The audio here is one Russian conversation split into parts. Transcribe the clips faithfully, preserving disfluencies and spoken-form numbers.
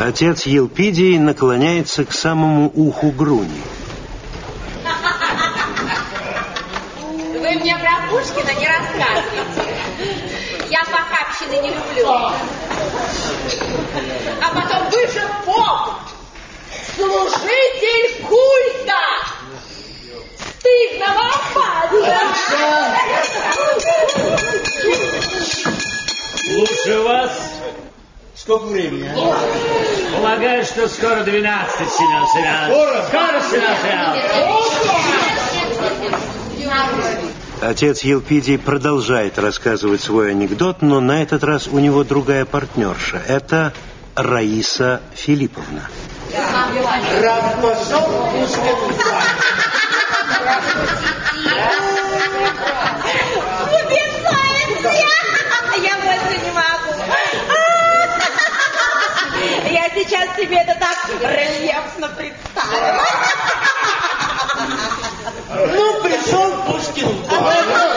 Отец Елпидий наклоняется к самому уху Груни. Вы мне про Пушкина не рассказывайте. Я похабщины не люблю. А потом вы же поп, служитель культа. Стыдно вам, падла. Лучше вас. Сколько времени? А? Полагаю, что скоро двенадцать, Семен Семенович. Скоро? Скоро, Семен Семенович. Отец Елпидий продолжает рассказывать свой анекдот, но на этот раз у него другая партнерша. Это Раиса Филипповна. Раз пошел, Пушкин два. Я больше не могу. Я сейчас себе это так рельефно представила. Ну, пришел Пушкин в два.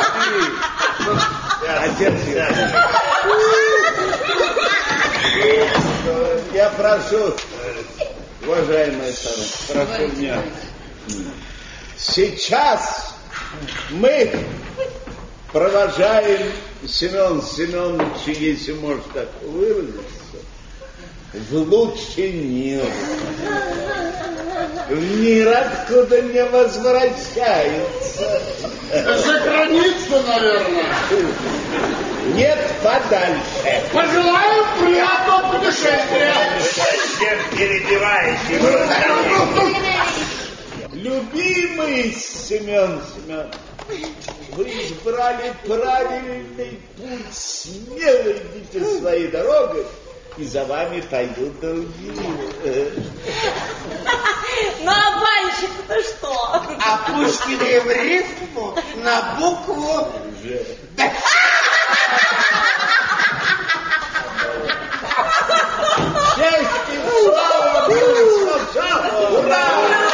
Отец, я прошу, уважаемая старуха, прошу меня. Сейчас мы провожаем Семена Семеновича, если можно так выразиться, в лучший мир. В мир, откуда не возвращаются. За границу, наверное. Нет, подальше. Пожелаю приятного путешествия. Всем перебивающий. Любимый Семен Семенович, вы избрали правильный путь, смело идите своей дорогой, и за вами пойдут другие. Ну, а банщик-то что? А Пушкин в рифму на букву Д. Честь и слава! Ура!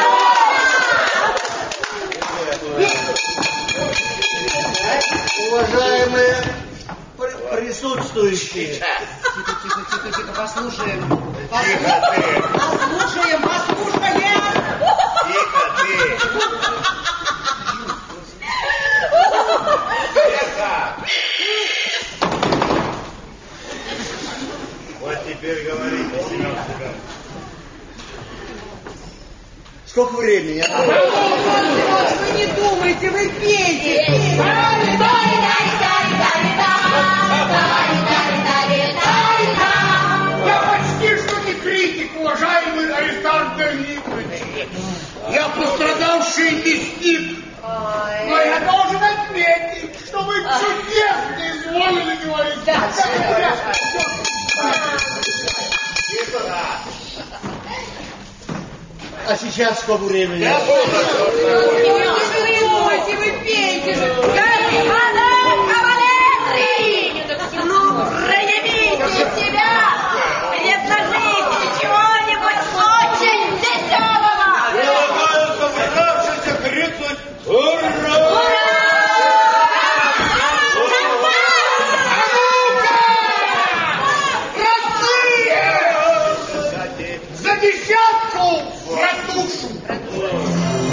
Уважаемые присутствующие. Тихо, тихо, тихо, тихо, послушаем. Тихо ты! Послушаем, послушаем! Тихо ты! Тихо! Вот теперь говорите, Семен Семенович. Сколько времени? А? Вы не думайте, вы пейте! Я почти что не критик, уважаемый Аристарх Леонидович. Я пострадавший мясник. Но я должен отметить, что вы чудесно изволили говорить. А сейчас сколько времени? Я буду.